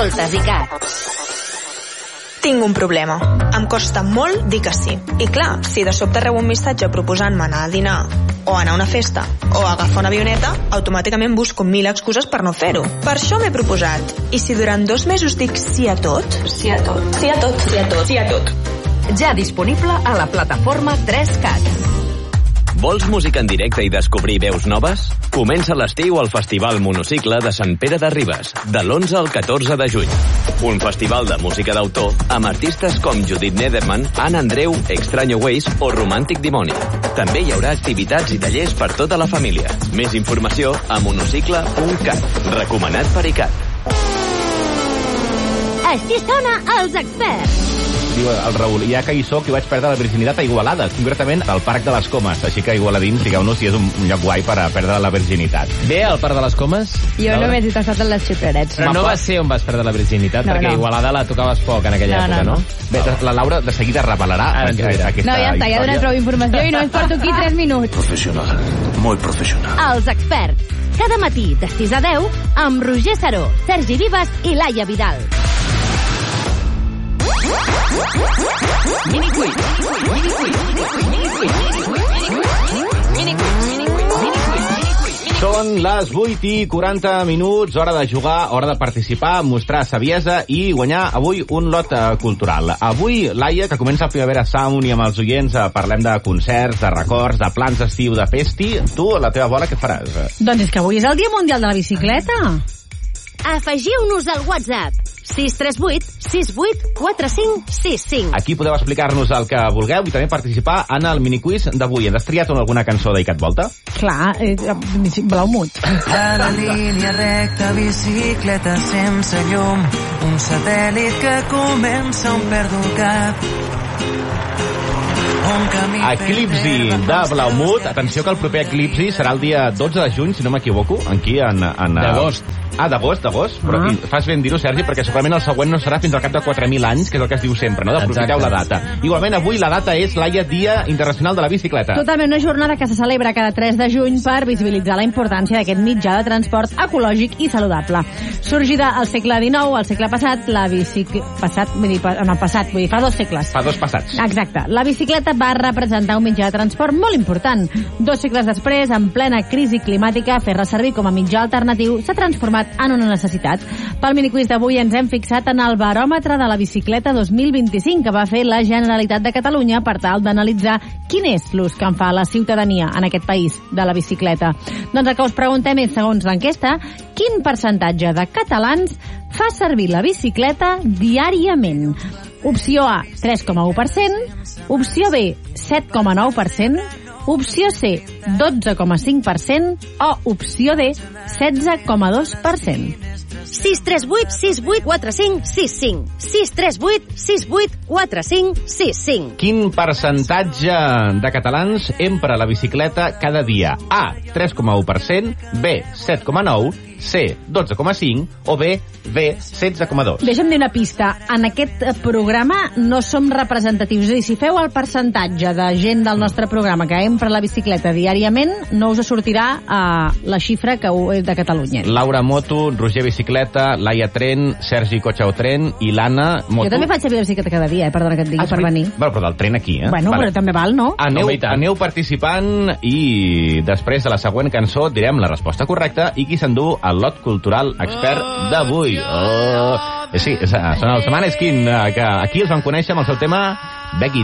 Voltes i Cat. Tinc un problema. Em costa molt dir que sí. I clar, si de sobte rebo un missatge proposant-me anar a dinar, o anar a una festa, o agafar una avioneta, automàticament busco 1000 excuses per no fer-ho. Per això m'he proposat. I si durant 2 mesos dic sí a tot? Sí a tot. Sí a tot. Sí a tot. Sí a tot. Ja disponible a la plataforma 3CAT. Vols música en directe i descobrir veus noves? Comença l'estiu al Festival Monocicle de Sant Pere de Ribes, de l'11 al 14 de juny. Un festival de música d'autor amb artistes com Judith Nederman, Anna Andreu, Extraño Ways o Romantic Dimoni. També hi haurà activitats i tallers per tota la família. Més informació a monocicle.cat. Recomanat per ICAT. Així sona Els Experts. Diu el Raül, ja que hi soc i vaig perdre la virginitat a Igualada, concretament al Parc de les Comes. Així que igualadins, digueu-nos si és un lloc guai per a perdre la virginitat. Bé, al Parc de les Comes? Jo només he tastat en les xiprets. Però no va ser on vas perdre la virginitat, perquè Igualada la tocaves poc en aquella època, no? Bé, la Laura de seguida revelarà aquesta història. No, ja està, ja he donat prou informació i no ens porto aquí 3 minuts. Professional, molt professional. Els Experts. Cada matí de 6 a 10 amb Roger Saró, Sergi Vives i Laia Vidal. Són les 8:40, hora de jugar, hora de participar, mostrar saviesa i guanyar avui un lot cultural. Avui, Laia, que comença el Primavera Sound i amb els oients parlem de concerts, de records, de plans d'estiu, de festi. Tu, a la teva bola, què faràs? Doncs és que avui és el Dia Mundial de la Bicicleta. Afegiu-nos al WhatsApp 638 68 45 65. Aquí podeu explicar-nos el que vulgueu i també participar en el miniquiz d'avui. Ens has triat alguna cançó d'Icat Volta? Clar, Blau Mut. A la línia recta, bicicleta sense llum, un satèl·lit que comença on perdo el cap. Eclipsi de Blau Mut. Atenció que el proper eclipsi serà el dia 12 de juny, si no m'equivoco, aquí d'agost. D'agost. Però fas ben dir-ho, Sergi, perquè segurament el següent no serà fins al cap de 4.000 anys, que és el que es diu sempre, no? Aprofiteu la data. Igualment, avui la data és, Laia, Dia Internacional de la Bicicleta. Totalment, una jornada que se celebra cada 3 de juny per visibilitzar la importància d'aquest mitjà de transport ecològic i saludable. Sorgida al segle XIX, al segle passat, fa 2 segles. Fa 2 passats. Exacte. La bicicleta va representar un mitjà de transport molt important. 2 segles després, en plena crisi climàtica, fer-la servir com a mitjà alternatiu s'ha transformat en una necessitat. Pel miniquiz d'avui ens hem fixat en el baròmetre de la bicicleta 2025 que va fer la Generalitat de Catalunya per tal d'analitzar quin és l'ús que en fa la ciutadania en aquest país de la bicicleta. Doncs el que us preguntem és, segons l'enquesta, quin percentatge de catalans fa servir la bicicleta diàriament? Opció A, 3,1%, opció B, 7,9%, opció C, 12,5% o opció D, 16,2%. 638 68 45 65. 638 68 45 65. Quin percentatge de catalans empra la bicicleta cada dia? A, 3,1%, B, 7,9%, C, 12,5% o B, 16,2%. Deixa'm dir una pista. En aquest programa no som representatius. És a dir, si feu el percentatge de gent del nostre programa que empra la bicicleta diàriament, no us sortirà la xifra que és de Catalunya. Laura Moto, Roger Bicicleta, Laia Tren, Sergi Cotxe o Tren i l'Anna Moto. Jo també faig servir la bicicleta cada dia, perdona que et digui, per venir. Bueno, però del tren aquí, Bueno, però també val, no? Aneu participant i després de la següent cançó direm la resposta correcta i qui s'endú el lot cultural expert d'avui. Sí, són els Maneskin, que aquí els van conèixer amb el seu tema Begging.